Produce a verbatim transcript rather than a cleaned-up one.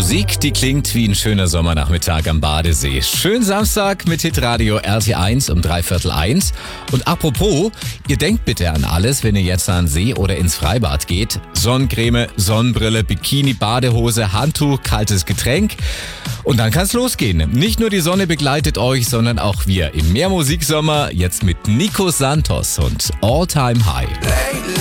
Musik, die klingt wie ein schöner Sommernachmittag am Badesee. Schön Samstag mit Hitradio R T eins um dreiviertel eins. Und apropos, ihr denkt bitte an alles, wenn ihr jetzt an den See oder ins Freibad geht. Sonnencreme, Sonnenbrille, Bikini, Badehose, Handtuch, kaltes Getränk. Und dann kann's losgehen. Nicht nur die Sonne begleitet euch, sondern auch wir im Meermusiksommer. Jetzt mit Nico Santos und All Time High.